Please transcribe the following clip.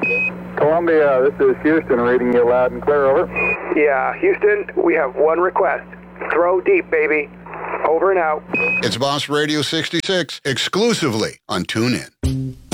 Columbia, this is Houston reading you loud and clear, over. Yeah, Houston, we have one request. Throw deep, baby. Over and out. It's Boss Radio 66, exclusively on TuneIn.